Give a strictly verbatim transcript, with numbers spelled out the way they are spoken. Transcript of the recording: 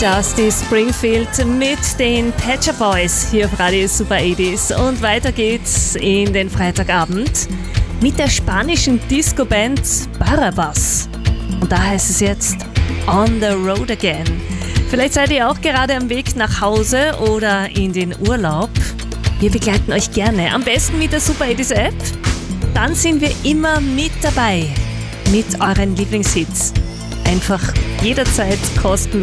Dusty Springfield mit den Pet Shop Boys hier auf Radio Super achtziger. Und weiter geht's in den Freitagabend mit der spanischen Disco-Band Barrabás. Und da heißt es jetzt On the Road Again. Vielleicht seid ihr auch gerade am Weg nach Hause oder in den Urlaub. Wir begleiten euch gerne, am besten mit der Super achtziger App. Dann sind wir immer mit dabei mit euren Lieblingshits. Einfach jederzeit kostenlos